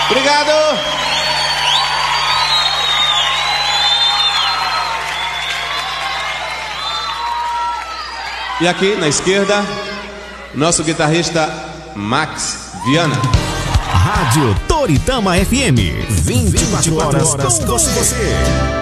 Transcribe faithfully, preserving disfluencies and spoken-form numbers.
Obrigado. E aqui na esquerda, nosso guitarrista Max Viana. Rádio Toritama F M, vinte e quatro horas com você.